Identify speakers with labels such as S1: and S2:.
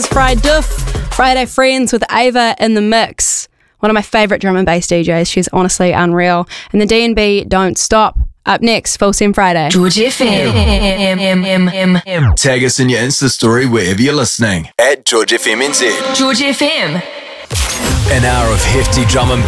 S1: Friday Friends with Ava in the mix. One of my favourite drum and bass DJs. She's honestly unreal. And the D&B Don't Stop. Up next, Full Sim Friday.
S2: George FM.
S3: Tag us in your Insta story wherever you're listening at George FM NZ.
S2: George FM.
S3: An hour of hefty drum and bass